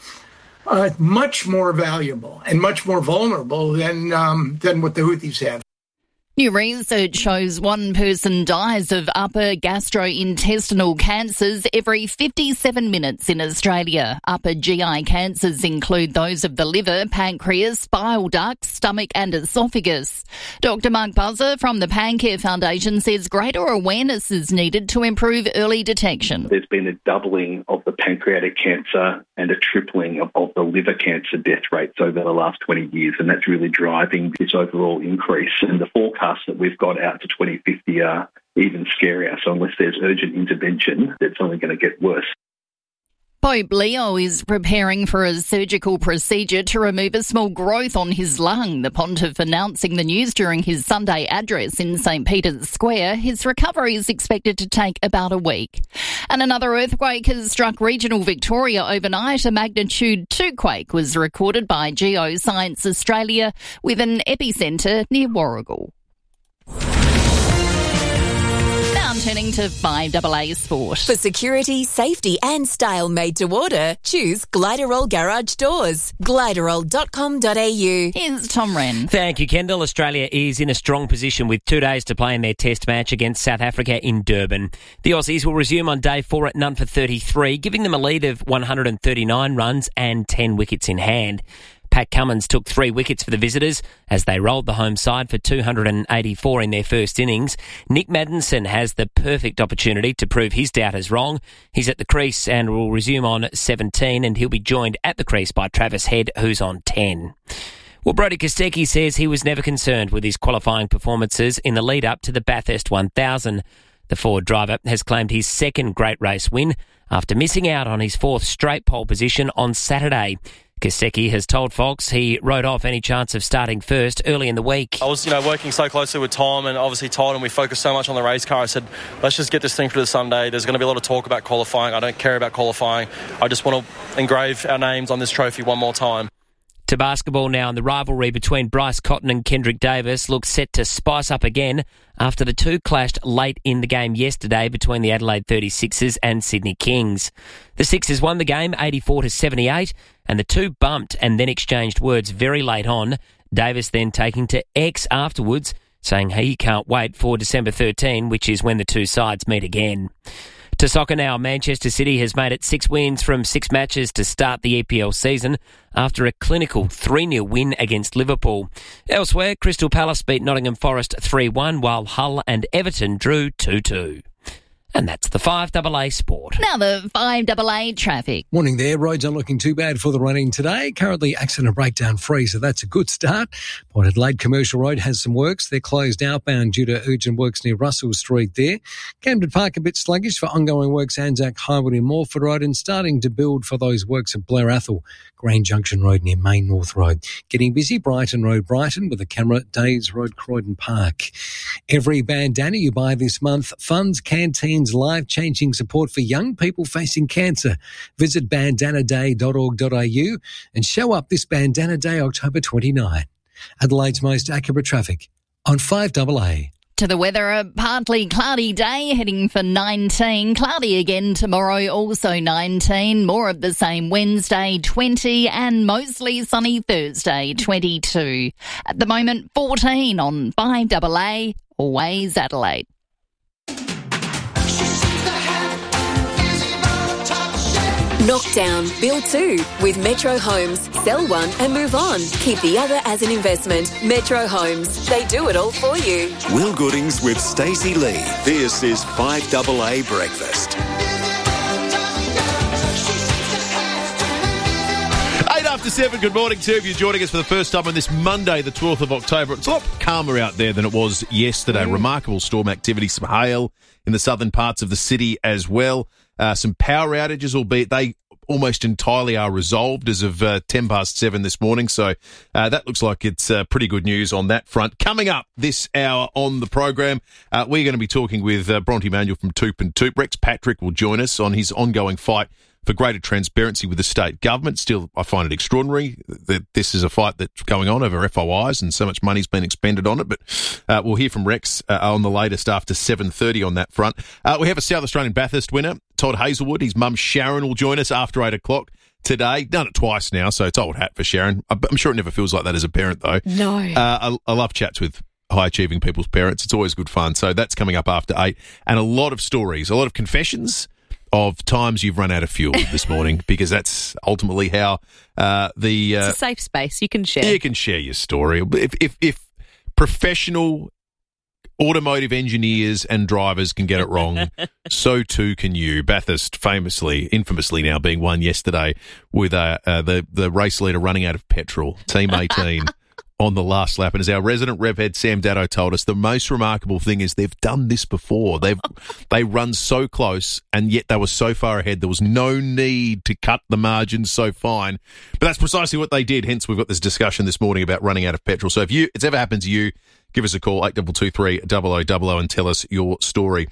S8: much more valuable and much more vulnerable than what the Houthis have.
S4: New research shows one person dies of upper gastrointestinal cancers every 57 minutes in Australia. Upper GI cancers include those of the liver, pancreas, bile ducts, stomach and esophagus. Dr. Mark Buzzer from the Pancare Foundation says greater awareness is needed to improve early detection.
S9: There's been a doubling of the pancreatic cancer and a tripling of the liver cancer death rates over the last 20 years, and that's really driving this overall increase. And the forecast that we've got out to 2050 are even scarier. So unless there's urgent intervention, it's only going to get worse.
S4: Pope Leo is preparing for a surgical procedure to remove a small growth on his lung. The pontiff announcing the news during his Sunday address in St. Peter's Square. His recovery is expected to take about a week. And another earthquake has struck regional Victoria overnight. A magnitude 2 quake was recorded by Geoscience Australia with an epicentre near Warragul. Turning to 5AA Sport.
S5: For security, safety and style made to order, choose Gliderol Garage Doors. Gliderol.com.au.
S4: Here's Tom Wren.
S10: Thank you, Kendall. Australia is in a strong position with 2 days to play in their test match against South Africa in Durban. The Aussies will resume on day 4 at none for 33, giving them a lead of 139 runs and 10 wickets in hand. Pat Cummins took 3 wickets for the visitors as they rolled the home side for 284 in their first innings. Nick Maddinson has the perfect opportunity to prove his doubters wrong. He's at the crease and will resume on 17, and he'll be joined at the crease by Travis Head, who's on 10. Well, Brodie Kostecki says he was never concerned with his qualifying performances in the lead-up to the Bathurst 1000. The Ford driver has claimed his second great race win after missing out on his 4th straight pole position on Saturday. Kostecki has told Fox he wrote off any chance of starting first early in the week.
S11: I was, working so closely with Tom and obviously Todd, and we focused so much on the race car. I said, let's just get this thing for the Sunday. There's going to be a lot of talk about qualifying. I don't care about qualifying. I just want to engrave our names on this trophy one more time.
S10: To basketball now, and the rivalry between Bryce Cotton and Kendrick Davis looks set to spice up again after the two clashed late in the game yesterday between the Adelaide 36ers and Sydney Kings. The Sixers won the game 84-78, and the two bumped and then exchanged words very late on. Davis then taking to X afterwards saying he can't wait for December 13, which is when the two sides meet again. To soccer now, Manchester City has made it 6 wins from 6 matches to start the EPL season after a clinical 3-0 win against Liverpool. Elsewhere, Crystal Palace beat Nottingham Forest 3-1, while Hull and Everton drew 2-2. And that's the 5AA Sport.
S4: Now the 5AA traffic.
S22: Morning there. Roads aren't looking too bad for the running today. Currently accident breakdown free, so that's a good start. Port Adelaide Commercial Road has some works. They're closed outbound due to urgent works near Russell Street there. Camden Park a bit sluggish for ongoing works Anzac Highwood in Morford Road, and starting to build for those works at Blair Athol, Green Junction Road near Main North Road. Getting busy, Brighton Road, Brighton, with a camera at Days Road, Croydon Park. Every bandana you buy this month funds Canteen's life-changing support for young people facing cancer. Visit bandanaday.org.au and show up this Bandana Day, October 29. Adelaide's most accurate traffic on 5AA.
S4: To the weather, a partly cloudy day, heading for 19. Cloudy again tomorrow, also 19. More of the same Wednesday, 20. And mostly sunny Thursday, 22. At the moment, 14 on 5AA, always Adelaide.
S5: Knockdown, build 2 with Metro Homes. Sell one and move on. Keep the other as an investment. Metro Homes. They do it all for you.
S17: Will Goodings with Stacey Lee. This is 5AA Breakfast.
S2: 7, good morning to you. If you're joining us for the first time on this Monday, the 12th of October. It's a lot calmer out there than it was yesterday. Remarkable storm activity, some hail in the southern parts of the city as well. Some power outages, albeit they almost entirely are resolved as of 10 past 7 this morning. So that looks like it's pretty good news on that front. Coming up this hour on the program, we're going to be talking with Bronte Manuel from Toop and Toop. Rex Patrick will join us on his ongoing fight for greater transparency with the state government. Still, I find it extraordinary that this is a fight that's going on over FOIs and so much money's been expended on it. But we'll hear from Rex on the latest after 7:30 on that front. We have a South Australian Bathurst winner, Todd Hazelwood. His mum Sharon will join us after 8 o'clock today. Done it twice now, so it's old hat for Sharon. I'm sure it never feels like that as a parent, though.
S13: No.
S2: I love chats with high-achieving people's parents. It's always good fun. So that's coming up after 8. And a lot of stories, a lot of confessions of times you've run out of fuel this morning, because that's ultimately how it's
S13: a safe space. You can share.
S2: You can share your story. If professional automotive engineers and drivers can get it wrong, so too can you. Bathurst infamously now being won yesterday with the race leader running out of petrol, Team 18. On the last lap. And as our resident rev head Sam Datto told us, the most remarkable thing is they've done this before. They run so close, and yet they were so far ahead. There was no need to cut the margins so fine. But that's precisely what they did. Hence, we've got this discussion this morning about running out of petrol. So if it's ever happened to you, give us a call, 8223 0000, and tell us your story.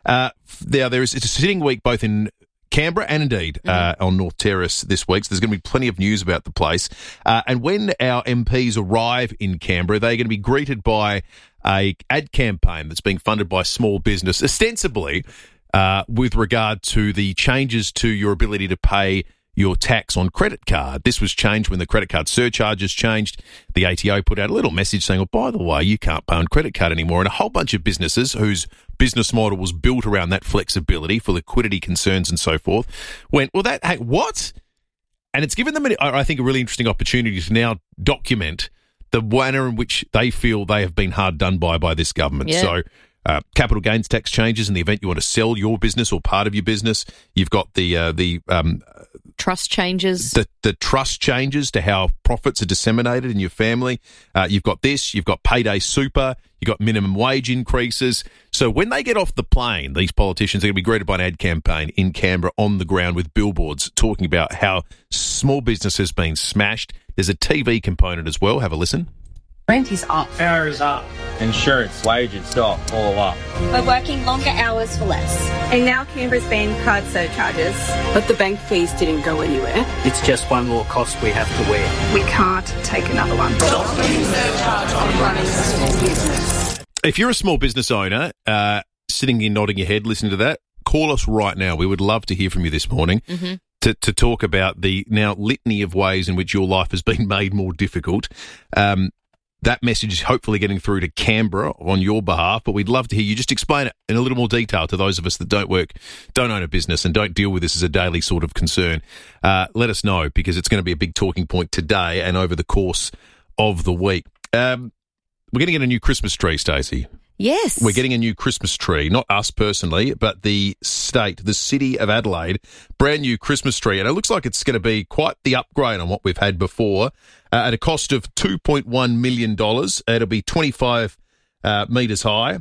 S2: It's a sitting week both in Canberra and indeed on North Terrace this week. So there's going to be plenty of news about the place. And when our MPs arrive in Canberra, they're going to be greeted by a ad campaign that's being funded by small business, ostensibly with regard to the changes to your ability to pay your tax on credit card. This was changed when the credit card surcharges changed. The ATO put out a little message saying, by the way, you can't pay on credit card anymore. And a whole bunch of businesses whose business model was built around that flexibility for liquidity concerns and so forth went, what? And it's given them, I think, a really interesting opportunity to now document the manner in which they feel they have been hard done by this government.
S13: Yeah.
S2: So capital gains tax changes in the event you want to sell your business or part of your business. You've got the
S13: trust changes.
S2: The trust changes to how profits are disseminated in your family. You've got this. You've got payday super. You've got minimum wage increases. So when they get off the plane, these politicians are going to be greeted by an ad campaign in Canberra on the ground with billboards talking about how small business has been smashed. There's a TV component as well. Have a listen.
S12: Rent is up. Power is up. Insurance, wages, stock, all up.
S14: We're working longer hours for less.
S15: And now Canberra's banned card surcharges.
S16: But the bank fees didn't go anywhere.
S12: It's just one more cost we have to wear.
S15: We can't take another one.
S16: Stop putting surcharge on running a small business.
S2: If you're a small business owner, sitting here nodding your head, listening to that, call us right now. We would love to hear from you this morning.
S13: Mm-hmm.
S2: To talk about the now litany of ways in which your life has been made more difficult. that message is hopefully getting through to Canberra on your behalf, but we'd love to hear you just explain it in a little more detail to those of us that don't own a business and don't deal with this as a daily sort of concern. Let us know, because it's going to be a big talking point today and over the course of the week. We're going to get a new Christmas tree, Stacey.
S13: Yes.
S2: We're getting a new Christmas tree, not us personally, but the city of Adelaide, brand new Christmas tree. And it looks like it's going to be quite the upgrade on what we've had before at a cost of $2.1 million. It'll be 25 metres high,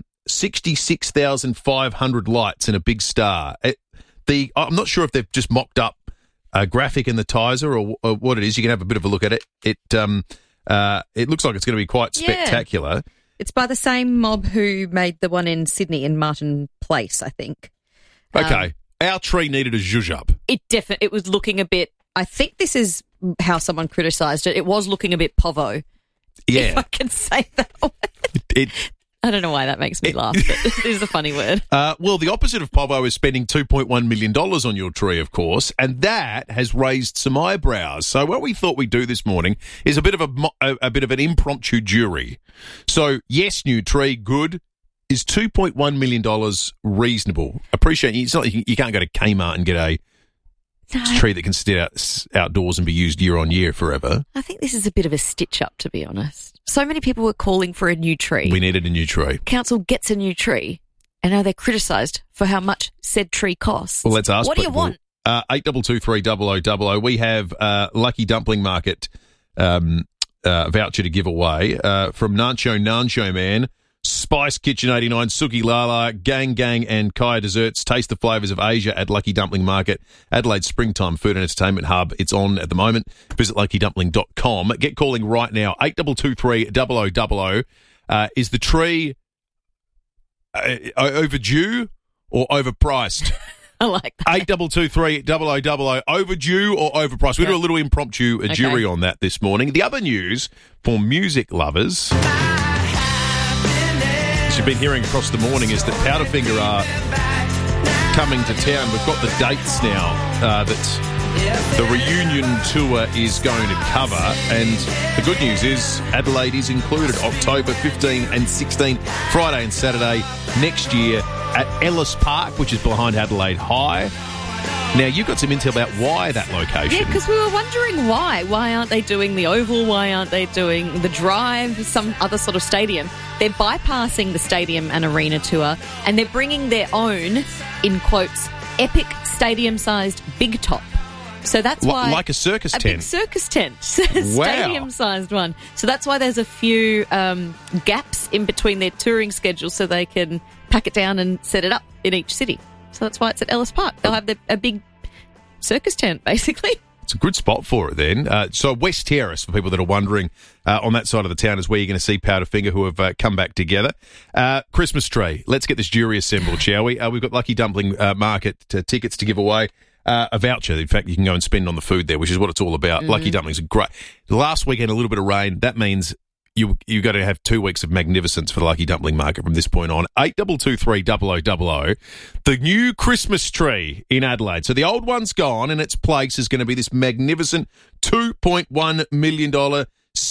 S2: 66,500 lights and a big star. I'm not sure if they've just mocked up a graphic in the Tizer or what it is. You can have a bit of a look at it. It looks like it's going to be quite spectacular.
S13: Yeah. It's by the same mob who made the one in Sydney in Martin Place, I think.
S2: Okay. Our tree needed a zhuzh up.
S13: It was looking a bit, I think this is how someone criticised it. It was looking a bit povo.
S2: Yeah.
S13: If I can say that word. I don't know why that makes me laugh, but it is a funny word.
S2: Well, the opposite of povo is spending $2.1 million on your tree, of course, and that has raised some eyebrows. So what we thought we'd do this morning is a bit of an impromptu jury. So, yes, new tree, good. Is $2.1 million reasonable? Appreciate it. It's not you can't go to Kmart and get a tree that can sit outdoors and be used year on year forever.
S13: I think this is a bit of a stitch-up, to be honest. So many people were calling for a new tree.
S2: We needed a new tree.
S13: Council gets a new tree, and now they're criticised for how much said tree costs.
S2: Well, let's ask
S13: what do you want?
S2: 8223 We have Lucky Dumpling Market voucher to give away from Nancho Man, Spice Kitchen 89, Suki Lala, Gang Gang and Kaya Desserts. Taste the flavours of Asia at Lucky Dumpling Market, Adelaide's Springtime Food and Entertainment Hub. It's on at the moment. Visit luckydumpling.com. Get calling right now. 8223 is the tree overdue or overpriced?
S13: I like that.
S2: 8223 overdue or overpriced? We'll do a little impromptu jury on that this morning. The other news for music lovers, as you've been hearing across the morning, is that Powderfinger are coming to town. We've got the dates now that the reunion tour is going to cover, and the good news is Adelaide is included. October 15 and 16, Friday and Saturday next year at Ellis Park, which is behind Adelaide High. Now, you've got some intel about why that location.
S13: Yeah, because we were wondering why. Why aren't they doing the Oval? Why aren't they doing the Drive, some other sort of stadium? They're bypassing the stadium and arena tour, and they're bringing their own, in quotes, epic stadium-sized big top. So that's why...
S2: Like a circus tent?
S13: A big circus tent. Stadium-sized one. So that's why there's a few gaps in between their touring schedules so they can pack it down and set it up in each city. So that's why it's at Ellis Park. They'll have a big circus tent, basically.
S2: It's a good spot for it then. So West Terrace, for people that are wondering, on that side of the town is where you're going to see Powderfinger, who have come back together. Christmas tree. Let's get this jury assembled, shall we? We've got Lucky Dumpling Market tickets to give away. A voucher. In fact, you can go and spend on the food there, which is what it's all about. Lucky Dumplings are great. Last weekend, a little bit of rain. That means you've got to have 2 weeks of magnificence for the Lucky Dumpling Market from this point on. 8223 the new Christmas tree in Adelaide. So the old one's gone, and its place is going to be this magnificent $2.1 million,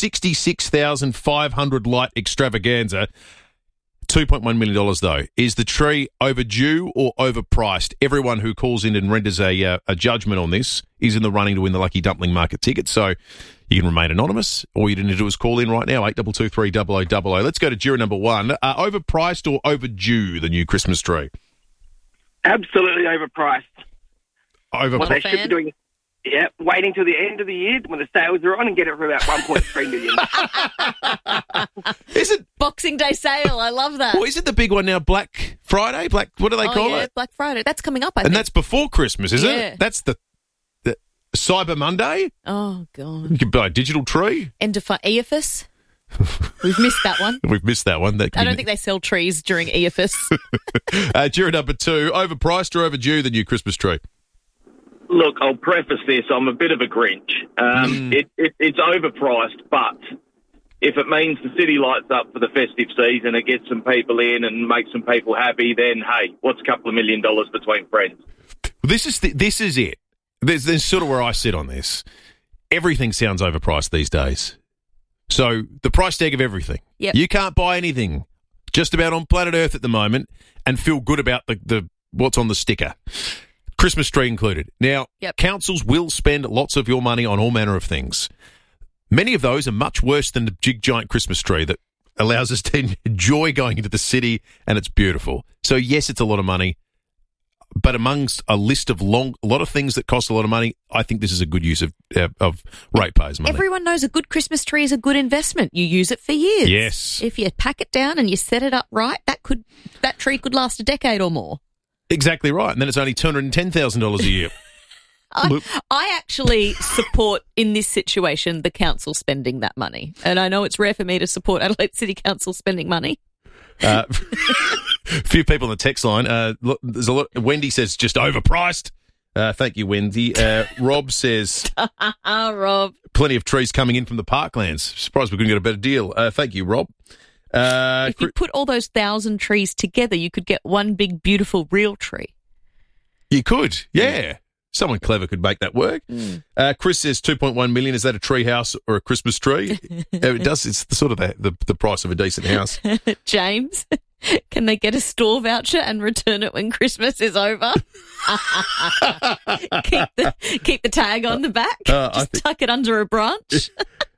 S2: 66,500 light extravaganza. $2.1 million, though. Is the tree overdue or overpriced? Everyone who calls in and renders a judgment on this is in the running to win the Lucky Dumpling Market ticket. So you can remain anonymous. All you need to do is call in right now, 8223 Let's go to jury number one. Overpriced or overdue, the new Christmas tree?
S18: Absolutely overpriced.
S2: Overpriced.
S18: What they should be doing, waiting till the end of the year when the sales are on and get it for about $1.3 million.
S2: Is it
S13: Boxing Day sale? I love that.
S2: Well, is it the big one now? Black Friday? What do they call it?
S13: Black Friday. That's coming up, I think.
S2: And that's before Christmas, isn't it? That's the Cyber Monday.
S13: Oh, God.
S2: You can buy a digital tree.
S13: EFS. We've missed that one.
S2: We've missed that one.
S13: I don't think they sell trees during EFS.
S2: Jury number two, overpriced or overdue, the new Christmas tree?
S19: Look, I'll preface this. I'm a bit of a Grinch. It's overpriced, but if it means the city lights up for the festive season, it gets some people in and makes some people happy, then, hey, what's a couple of $1 million between friends?
S2: This is it. There's sort of where I sit on this. Everything sounds overpriced these days. So the price tag of everything.
S13: Yep.
S2: You can't buy anything just about on planet Earth at the moment and feel good about the what's on the sticker. Christmas tree included. Now, councils will spend lots of your money on all manner of things. Many of those are much worse than the big giant Christmas tree that allows us to enjoy going into the city, and it's beautiful. So, yes, it's a lot of money, but amongst a list of a lot of things that cost a lot of money, I think this is a good use of ratepayers' money.
S13: Everyone knows a good Christmas tree is a good investment. You use it for years.
S2: Yes.
S13: If you pack it down and you set it up right, that tree could last a decade or more.
S2: Exactly right. And then it's only $210,000 a year.
S13: I actually support, in this situation, the council spending that money. And I know it's rare for me to support Adelaide City Council spending money.
S2: A few people on the text line. There's a lot. Wendy says just overpriced. Thank you, Wendy. Rob says,
S13: Rob,
S2: plenty of trees coming in from the parklands. Surprised we couldn't get a better deal. Thank you, Rob.
S13: If you put all those 1,000 trees together, you could get one big, beautiful, real tree.
S2: You could, yeah. Someone clever could make that work. Chris says 2.1 million. Is that a tree house or a Christmas tree? It does. It's sort of the price of a decent house.
S13: James, can they get a store voucher and return it when Christmas is over? keep the tag on the back. Tuck it under a branch.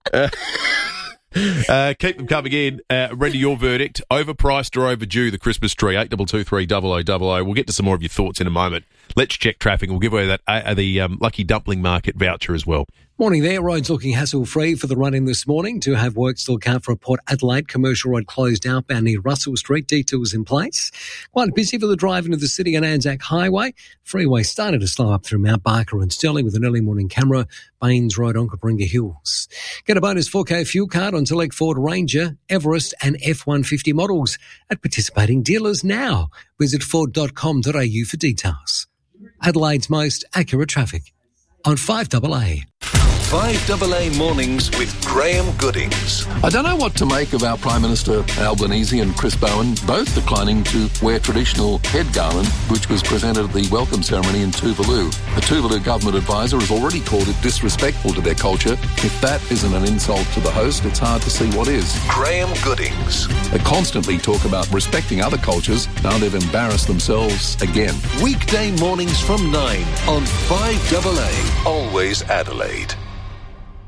S2: Keep them coming in. Render your verdict. Overpriced or overdue, the Christmas tree, 8223 0000. We'll get to some more of your thoughts in a moment. Let's check traffic. We'll give away that the Lucky Dumpling Market voucher as well.
S22: Morning there. Roads looking hassle-free for the run-in this morning. To have work still count for Port Adelaide. Commercial Road closed outbound near Russell Street. Detours in place. Quite busy for the drive into the city on Anzac Highway. Freeway started to slow up through Mount Barker and Stirling with an early morning camera. Baines Road on Cooperinga Hills. Get a bonus 4K fuel card on select Ford Ranger, Everest and F-150 models at participating dealers now. Visit ford.com.au for details. Adelaide's most accurate traffic on 5AA.
S1: 5AA Mornings with Graham Goodings.
S3: I don't know what to make of our Prime Minister Albanese and Chris Bowen, both declining to wear traditional head garland, which was presented at the welcome ceremony in Tuvalu. The Tuvalu government advisor has already called it disrespectful to their culture. If that isn't an insult to the host, it's hard to see what is.
S1: Graham Goodings.
S3: They constantly talk about respecting other cultures. Now they've embarrassed themselves again.
S1: Weekday mornings from 9 on 5AA. Always Adelaide.